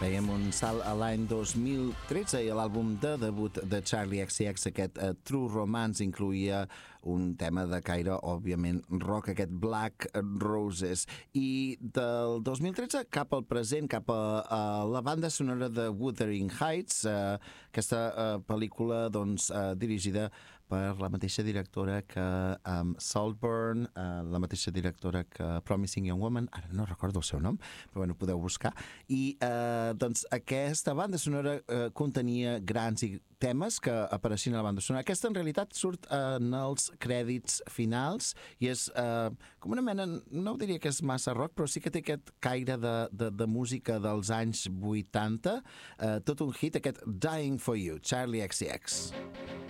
Fèiem un salt a l'any 2013 i l'àlbum de debut de Charli XCX, aquest True Romance, incluïa un tema de caire, òbviament, rock, aquest Black Roses. I del 2013 cap al present, cap a la banda sonora de Wuthering Heights, aquesta pel·lícula dirigida per la mateixa directora que Saltburn, la mateixa directora que Promising Young Woman, ara no recordo el seu nom, però bueno, podeu buscar. I aquesta banda sonora contenia grans temes que apareixien a la banda sonora. Aquesta en realitat surt en els crèdits finals i és com una mena, no diria que és massa rock, però sí que té aquest caire de música dels anys 80, tot un hit, aquest Dying for You, Charli XCX.